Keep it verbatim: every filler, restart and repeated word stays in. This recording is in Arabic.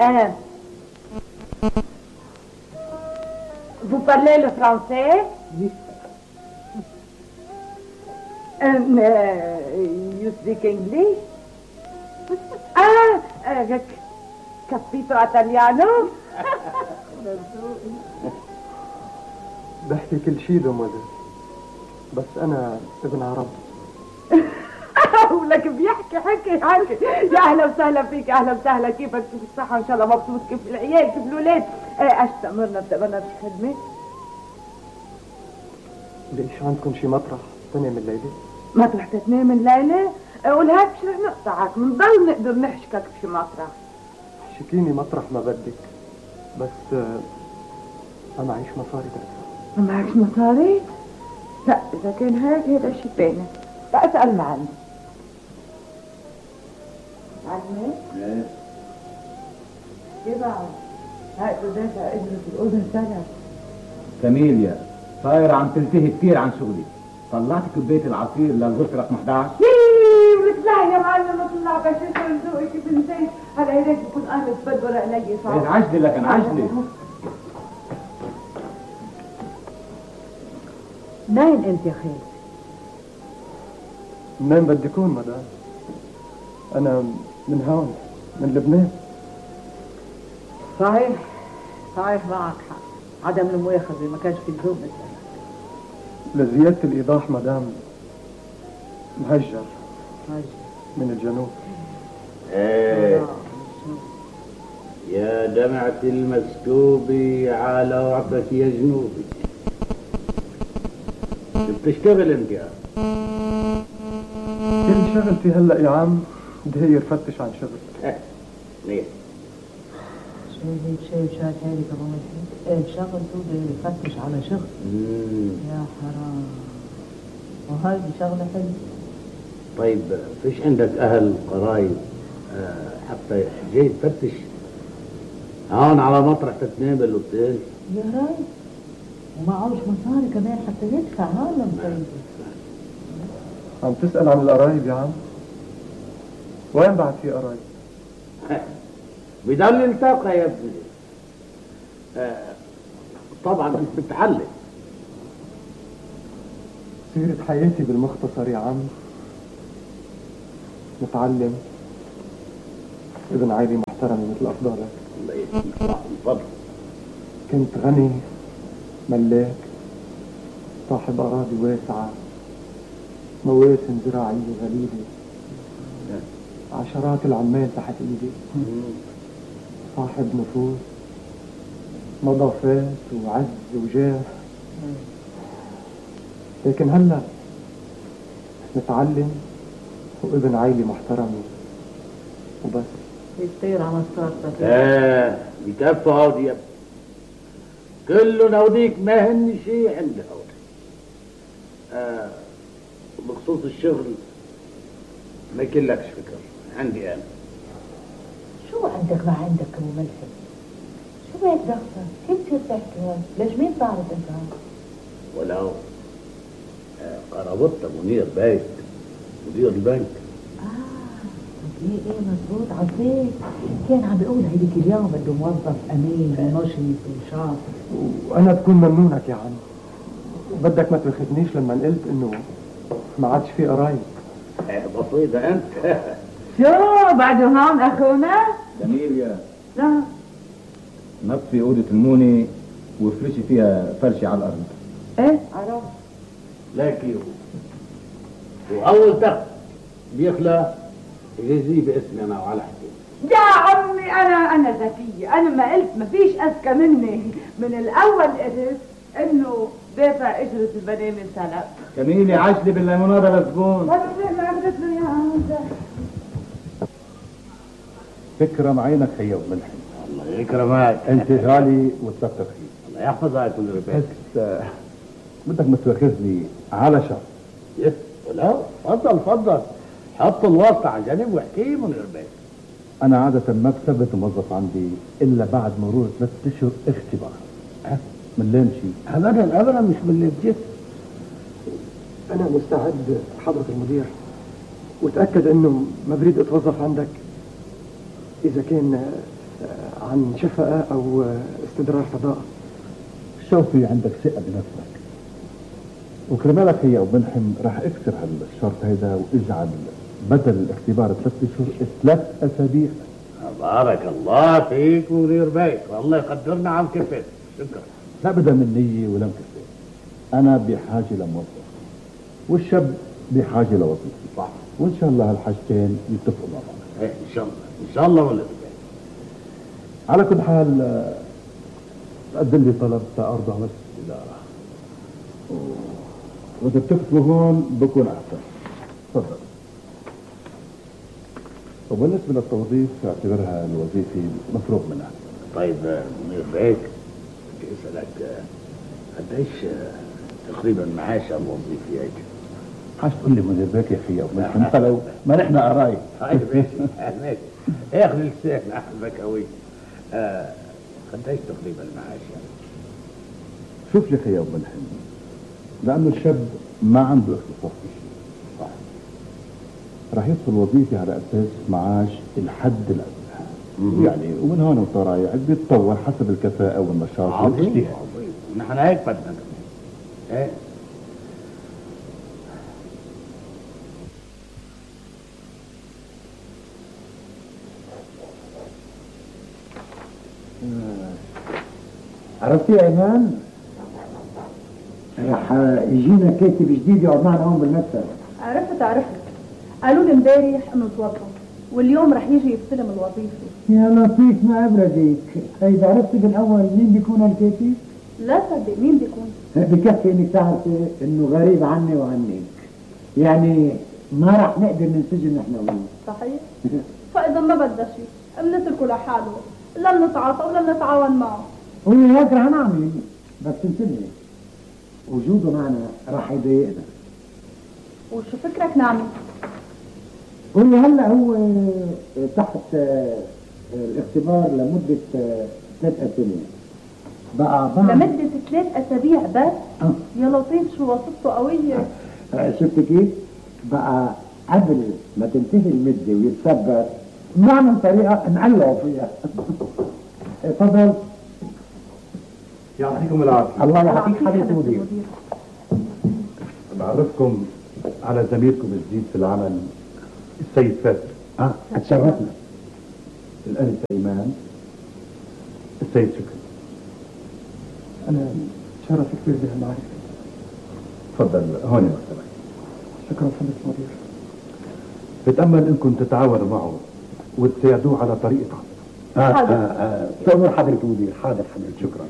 Ah. Vous parlez le français? Oui. Um, uh, you speak English? Ah, uh, capito italiano? بحكي كل شيء دومودي، بس أنا ابن عرب. ولك بيحكي حكي حكي. يا أهلا وسهلا فيك، أهلا وسهلا، كيفك؟ كيف الصحة؟ إن شاء الله مبسوط. كيف العيال؟ كيف الولاد؟ إيش تأمرنا بتأمرنا بالخدمة؟ ليش عندكم شي مطرح تنام الليلة؟ مطرح تتنام الليلة؟ ولهيك مش رح نقطعك، بنضل نقدر نحشكك بشي مطرح. حشكيني مطرح ما بدك، بس ما معيش مصاري تدفع. ما معكش مصاري؟ لا، إذا كان هيك هذا شي تاني. لا، اسأل معلم. معلمة؟ ايه؟ كيف عم؟ هاي بدافع اجرة الأذن سنة. كاميليا، صايرة عم تلتهي كثير عن شغلي. طلعت كوباية العصير للغرفة رقم احد عشر. ييييي بتطلع يا معلم، بطلع بشوف ذوقي كيف نسيت. هلا هيك بكون أنا تبدور علي صعب. عجلي لكن عجلي. منين أنت يا خالد؟ منين بدي كون مدام؟ أنا من هون، من لبنان. صحيح صحيح، معك حق. عدم المؤاخذة ما كانش في لزوم نسألك. لزيادة الإيضاح مدام، مهجر مهجر من الجنوب. ايه يا دمعة المسكوب على وعفك يا جنوبي. بتشتغل انت يا كل شغلتي هلا يا عم داير فتش عن شغل. ليه؟ شوي هيك شوي شوي هيك كمان ايه شغلته داير يفتش على شغل. يا حرام، وهذه شغلة حلوة. طيب فيش عندك اهل قرايب آه حتى جاي تفتش هون على مطرح تتنام بالاوتيل؟ يا راي، ومعهوش مصاري كمان حتى يدفع. هلا مطيب. عم تسأل عن القرايب يا عم؟ وين بعد في قرايب؟ بضل نلتقى يا ابني. آه طبعا انت بتعلم. سيرة حياتي بالمختصر يا عم، متعلم، ابن عائلة محترمة مثل أفضالك. الله يسلمك من فضلك. كنت غني ملاك صاحب أراضي واسعة، مواسم زراعية غليلة، عشرات العمال تحت إيدي، صاحب نفوذ، نظافات وعز وجاه. لكن هلا متعلم وابن عائلة محترمة وبس. يصير على مصارتك. ايه بكفى هودي يا ابني، كله نوديك ما هن شيء عند هودي. آه بخصوص الشغل ما كلكش فكر، عندي انا. شو عندك ما عندك ابو ملحم؟ شو بيك ضغطك؟ كيف تصير تحكي؟ ليش مين صارت انت؟ ولو آه قرابتنا منير بايت مدير البنك. ايه ايه مظبوط. عزيز كان عم بيقول هيديك اليوم بده موظف امين ونشيط وشاطر. وانا بكون ممنونك يا عم، بدك ما تاخذنيش لما قلت انه ما عادش في قرايب. ايه بسيطة انت. شو بعده هون اخونا؟ جميل يا لا نطفي اوضة الموني وافرشي فيها فرشة على الارض. ايه عرفت. لكن واول تخت بيخلى يجازيه باسمي انا وعلى حكي. يا عمي انا انا ذكيه، انا ما قلت ما فيش اذكى مني. من الاول قلت انه دافع اجره البنامل سلف. كميلي عجلي بالليموناده للزبون. ما عرفت له يا عم. فكرة معينك خيو ملحم. الله يكرمك، انت غالي وتكتر فيه. الله يحفظك من البيت. بس بدك ما تواخذني على شرط. يس ولا تفضل تفضل، حط الواسطة على جنب واحكي من البيت. انا عادة ما بثبت موظف عندي الا بعد مرور ثلاث اشهر اختبار. ها من لين شيء؟ ابدا ابدا مش من اللي بجد. انا مستعد حضرة المدير، وتأكد انه ما بريد اتوظف عندك اذا كان عن شفقة أو استدرار فضاء. شوفي عندك ثقة بنفسك، وكرمالك هي وبنحم راح اكسر هالشرط هيدا واجعل بدل الاختبار ثلاث اشهر ثلاث اسابيع. بارك الله فيك ونير بيك، والله يقدرنا عم كفت. شكرا. لا بدها من نية ولا مكفة. انا بحاجة لموظف والشاب بحاجة لوظيفة، صح؟ وان شاء الله هالحاجتين يتفقوا مع بعض. ايه ان شاء الله ان شاء الله. ولا على كل حال قدم لي طلب تأرضى بس الإدارة، وإذا بتكتبوا هون بكون أحسن. تفضل. وبالنسبة للتوظيف اعتبرها الوظيفة مفروغ منها. طيب منير بيك بدي أسألك قديش تقريبا معاش الوظيفة هيك؟ حاج تقول لي منير بيك يا أخي ما لو ما نحن قرايب. طيب ماشي ماشي. اخذ اللسان أحبك أوي. آه قديش تقريبا معاش يعني؟ شوف يا أخي يا أبو الحين، لأنه الشاب ما عنده اختصاص في شيء، صح؟ راح يدخل وظيفة على أساس معاش الحد الأدنى، يعني ومن هون وطرايح بيتطور حسب الكفاءة والنشاط والاجتهاد. نحن هيك بدنا كمان. ايه عرفتي يا ايمان؟ رح يجينا كاتب جديد يقعد معنا هون بالمكتب. عرفت عرفت قالوا لي امبارح انه توظف واليوم رح يجي يستلم الوظيفه. يا لطيف ما ابردك. هيدا عرفتي بالاول مين بيكون الكاتب؟ لا صدق مين بيكون؟ بكفي انك تعرفي انه غريب عني وعنك، يعني ما رح نقدر ننسجم نحن وياه. صحيح؟ فاذا ما بدها شيء بنتركه لحاله، لا بنتعاطى ولا بنتعاون معه. وهيك رح نعمل، بس انتبهي وجوده معنا رح يضايقنا. وشو فكرك نعمل؟ قولي هلا هو تحت الاختبار لمدة ثلاث أسابيع. بقى بعد لمدة ثلاث أسابيع بس؟ أه. يا لطيف شو وصفته قوية. شفت كيف؟ بقى قبل ما تنتهي المدة ويتثبت نعمل طريقة نعلقه فيها. تفضل. يعطيكم العافية. الله يعطيك حضرة المدير. بعرفكم على زميلكم الجديد في العمل السيد فاتن. اه اتشرفنا. الأنسة إيمان، السيد شكري. أنا شرف كثير بهالمعرفة. تفضل هون مكتبك. شكرا حضرة المدير. بتأمل إنكم تتعاونوا معه وتساعدوه على طريقة عمله. اه اه اه تأمر حضرة المدير. حاضر حضرة. شكرا.